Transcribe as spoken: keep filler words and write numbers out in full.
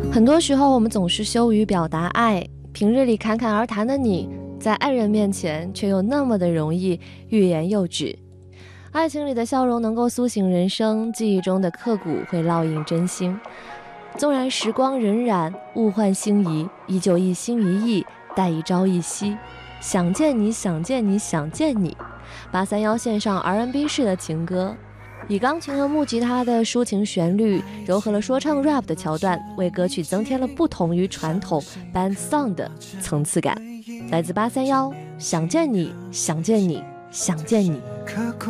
很多时候我们总是羞于表达爱，平日里侃侃而谈的你，在爱人面前却又那么的容易欲言又止。爱情里的笑容能够苏醒人生，记忆中的刻骨会烙印真心。纵然时光荏苒，物换星移，依旧一心一意，待一朝一夕。想见你，想见你，想见你。八三幺线上 R and B 式的情歌，以钢琴和木吉他的抒情旋律，糅合了说唱 rap 的桥段，为歌曲增添了不同于传统 band song 的层次感。来自八三幺，想见你，想见你，想见你。